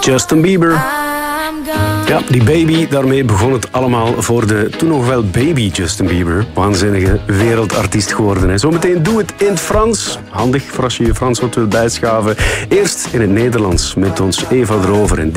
Justin Bieber. Ja, die baby, daarmee begon het allemaal voor de toen nog wel baby Justin Bieber. Waanzinnige wereldartiest geworden. Hè. Zometeen doe het in het Frans. Handig voor als je je Frans wat wilt bijschaven. Eerst in het Nederlands met ons Eva erover. En